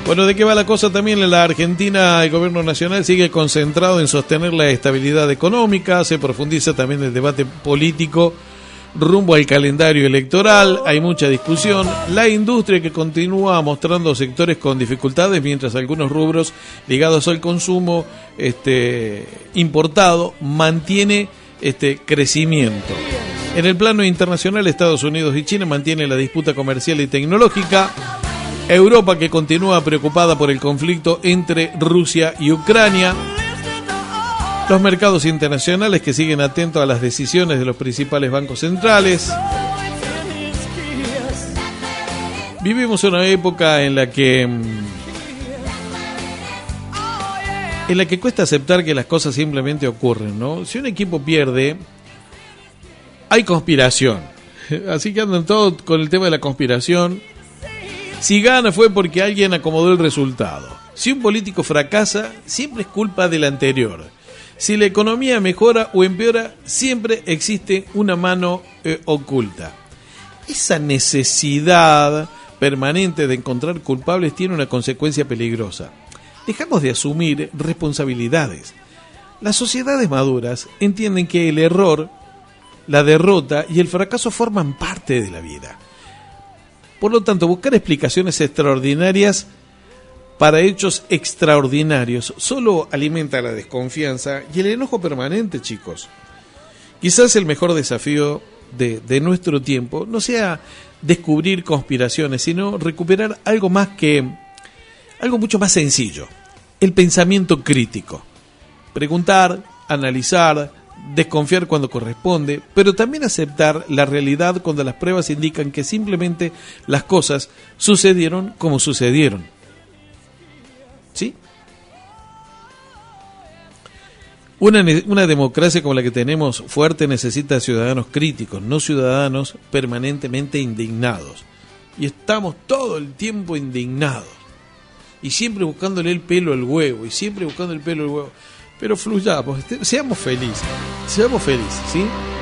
Bueno, ¿de qué va la cosa? También en la Argentina el gobierno nacional sigue concentrado en sostener la estabilidad económica, se profundiza también el debate político rumbo al calendario electoral, hay mucha discusión, la industria que continúa mostrando sectores con dificultades, mientras algunos rubros ligados al consumo importado mantiene crecimiento. En el plano internacional, Estados Unidos y China mantienen la disputa comercial y tecnológica. Europa, que continúa preocupada por el conflicto entre Rusia y Ucrania. Los mercados internacionales, que siguen atentos a las decisiones de los principales bancos centrales. Vivimos una época en la que cuesta aceptar que las cosas simplemente ocurren, ¿no? Si un equipo pierde, hay conspiración. Así que andan todos con el tema de la conspiración. Si gana fue porque alguien acomodó el resultado. Si un político fracasa, siempre es culpa del anterior. Si la economía mejora o empeora, siempre existe una mano oculta. Esa necesidad permanente de encontrar culpables tiene una consecuencia peligrosa. Dejamos de asumir responsabilidades. Las sociedades maduras entienden que el error, la derrota y el fracaso forman parte de la vida. Por lo tanto, buscar explicaciones extraordinarias para hechos extraordinarios solo alimenta la desconfianza y el enojo permanente, chicos. Quizás el mejor desafío de nuestro tiempo no sea descubrir conspiraciones, sino recuperar algo mucho más sencillo: el pensamiento crítico. Preguntar, analizar, desconfiar cuando corresponde, pero también aceptar la realidad cuando las pruebas indican que simplemente las cosas sucedieron como sucedieron. ¿Sí? Una democracia como la que tenemos fuerte necesita ciudadanos críticos, no ciudadanos permanentemente indignados. Y estamos todo el tiempo indignados. Y siempre buscándole el pelo al huevo, Pero fluyamos, seamos felices, ¿sí?